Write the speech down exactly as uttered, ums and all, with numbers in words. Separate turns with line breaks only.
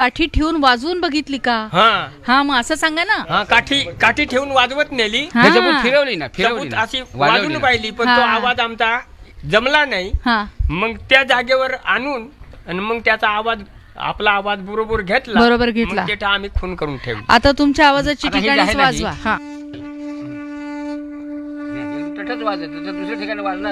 काठी ठेवून वाजवून बघितली का?
हा
हा मग असं सांगा ना.
हा काठी काठी ठेवून वाजवत नेली,
हा.
त्याच्यामुळे फिरवली ना फिरवली
सबूत
ना.
अशी
वाजवली
वाजून
ना.
पाहिली, पण
हा.
तो आवाज आमचा जमला नाही.
हा
मग त्या जागेवर आणून आणि मग त्याचा आवाज आपला आवाज बरोबर घेतला
बरोबर घेतला.
मग तेव्हा आम्ही खून करून ठेवली.
आता तुमच्या आवाजाची
आता हे
ठिकाणीच
आहे ना ही.
वाजवा. हा
तसंच वाजत दुसऱ्या ठिकाणी वाजणार